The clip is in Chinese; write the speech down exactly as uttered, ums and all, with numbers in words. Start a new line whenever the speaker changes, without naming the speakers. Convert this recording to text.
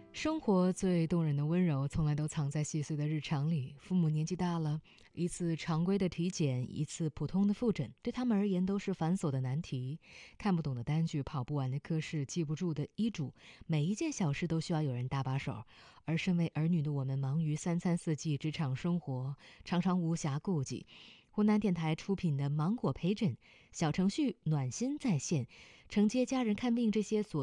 生活最动人的温柔，从来都藏在细碎的日常里。父母年纪大了，一次常规的体检，一次普通的复诊，对他们而言都是繁琐的难题。看不懂的单据，跑不完的科室，记不住的医嘱，每一件小事都需要有人搭把手。而身为儿女的我们，忙于三餐四季职场生活，常常无暇顾及。湖南电台出品的芒果陪诊小程序暖心在线，承接家人看病这些所